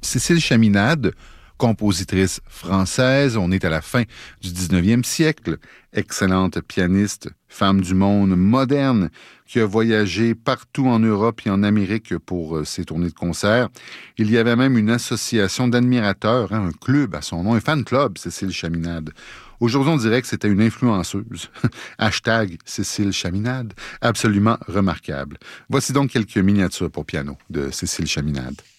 Cécile Chaminade, compositrice française, on est à la fin du 19e siècle, excellente pianiste, femme du monde moderne, qui a voyagé partout en Europe et en Amérique pour ses tournées de concert. Il y avait même une association d'admirateurs, un club à son nom, un fan club, Cécile Chaminade. Aujourd'hui, on dirait que c'était une influenceuse. Hashtag Cécile Chaminade, absolument remarquable. Voici donc quelques miniatures pour piano de Cécile Chaminade.